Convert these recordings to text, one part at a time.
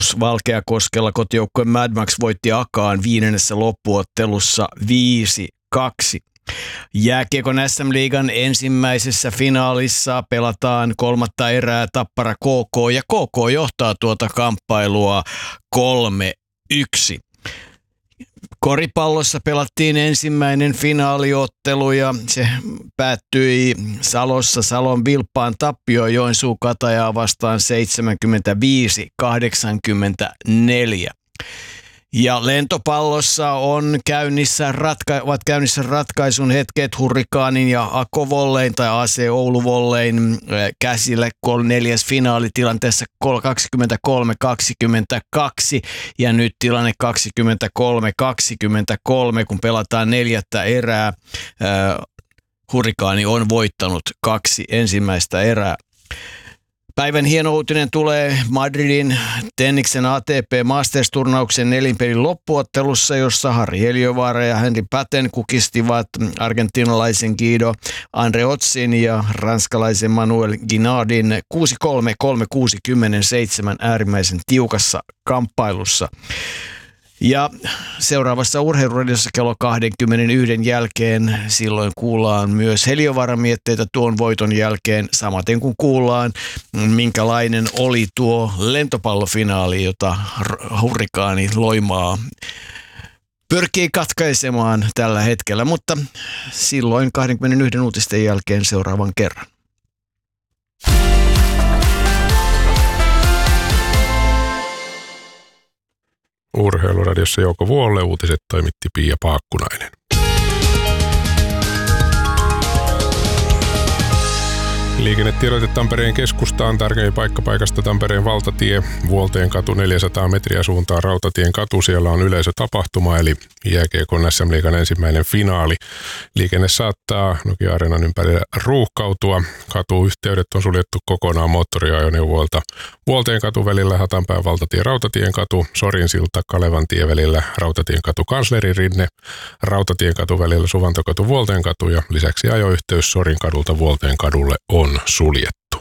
Valkeakoskella kotijoukkueen Mad Max voitti Akaan 5. loppuottelussa 5-2. Jääkiekon SM-liigan ensimmäisessä finaalissa pelataan 3. erää Tappara KK ja KK johtaa tuota kamppailua 3-1. Koripallossa pelattiin ensimmäinen finaaliottelu ja se päättyi Salossa Salon Vilppaan tappioon Joensuu Katajaa vastaan 75-84. Ja lentopallossa ovat käynnissä ratkaisun hetket Hurrikaanin ja Ako Volleyn tai AC Oulu Volleyn käsillä 4. finaalitilanteessa 23-22 ja nyt tilanne 23-23, kun pelataan 4. erää. Hurrikaani on voittanut 2 ensimmäistä erää. Päivän hieno uutinen tulee Madridin tenniksen ATP Masters-turnauksen 4-pelin loppuottelussa, jossa Harri Heliövaara ja Henri Paten kukistivat argentinalaisen Guido Andreotsin ja ranskalaisen Manuel Guinardin 6-3, 3-6, 10-7 äärimmäisen tiukassa kamppailussa. Ja seuraavassa urheiluradiossa kello 21 jälkeen silloin kuullaan myös Heliövaaran mietteitä tuon voiton jälkeen, samaten kuin kuullaan, minkälainen oli tuo lentopallofinaali, jota Hurrikaani Loimaa pyrkii katkaisemaan tällä hetkellä, mutta silloin 21 uutisten jälkeen seuraavan kerran. Urheiluradiossa Jouko Vuolle, uutiset toimitti Pia Paakkunainen. Liikennetiedote Tampereen keskustaan, tärkein paikka paikasta Tampereen valtatie, Vuolteen katu 400 metriä suuntaan Rautatien katu. Siellä on yleisötapahtuma eli jääkiekon SM-liigan ensimmäinen finaali. Liikenne saattaa Nokia-areenan ympärillä ruuhkautua. Katuyhteydet on suljettu kokonaan moottoriajoneuvoilta. Vuolteen katu välillä Hatanpään valtatie Rautatien katu, Sorinsilta Kalevantie välillä Rautatien katu Kanslerin rinne, Rautatien katu välillä Suvantokatu Vuolteen katu ja lisäksi ajoyhteys Sorin kadulta Vuolteen kadulle on suljettu.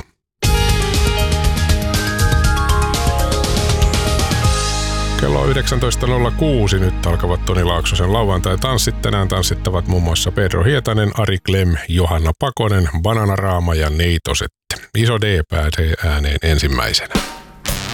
Kello 19.06 nyt alkavat Toni Laaksosen lauantai-tanssit. Tänään tanssittavat muun muassa Pedro Hietanen, Ari Klem, Johanna Pakonen, Bananaraama ja Neitosette. Iso D pääsee ääneen ensimmäisenä.